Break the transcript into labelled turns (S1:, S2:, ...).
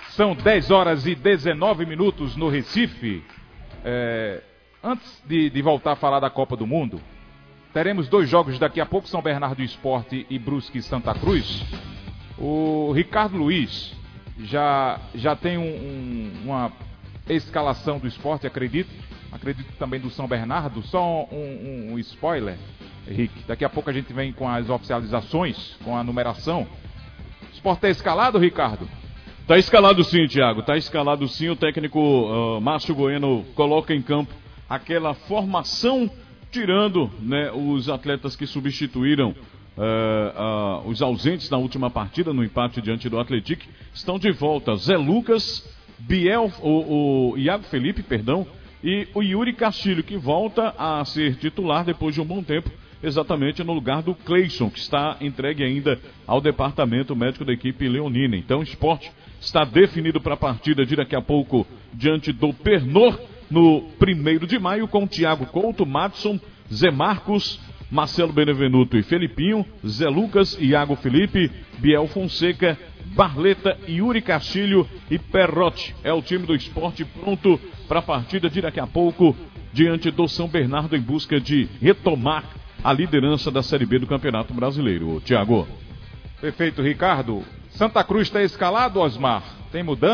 S1: São 10 horas e 19 minutos no Recife. Antes de voltar a falar da Copa do Mundo, teremos 2 jogos daqui a pouco, São Bernardo Sport e Brusque Santa Cruz. O Ricardo Luiz já tem uma escalação do Sport, acredito também do São Bernardo. Só um spoiler, Rick, daqui a pouco a gente vem com as oficializações, com a numeração. O Sport está escalado, Ricardo?
S2: Está escalado sim, Thiago, está escalado sim. O técnico Márcio Bueno coloca em campo aquela formação, tirando, né, os atletas que substituíram os ausentes na última partida, no empate diante do Atlético. Estão de volta Zé Lucas, o Iago Felipe, e o Yuri Castilho, que volta a ser titular depois de um bom tempo, exatamente no lugar do Cleison, que está entregue ainda ao departamento médico da equipe leonina. Então o Sport está definido para a partida de daqui a pouco diante do Pernod, no 1º de maio, com Thiago Couto, Madson, Zé Marcos, Marcelo Benevenuto e Felipinho, Zé Lucas, Iago Felipe, Biel Fonseca, Barleta, Yuri Castilho e Perrotti. É o time do Sport pronto para a partida de daqui a pouco diante do São Bernardo, em busca de retomar a liderança da Série B do Campeonato Brasileiro. Thiago.
S1: Perfeito, Ricardo. Santa Cruz está escalado, Osmar? Tem mudança?